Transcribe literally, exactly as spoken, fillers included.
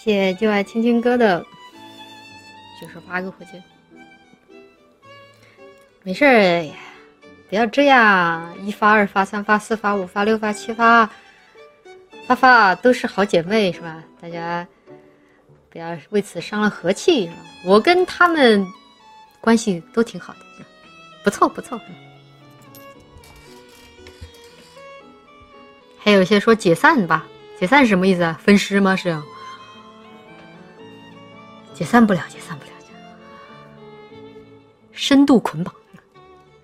谢谢就爱听听歌的九十八个火箭。没事儿，不要这样，一发二发三发四发五发六发七发，发发都是好姐妹是吧？大家不要为此伤了和气是吧？我跟他们关系都挺好的，不错不错。还有一些说解散吧，解散是什么意思啊？分尸吗？是啊，解散不了，解散不了，深度捆绑。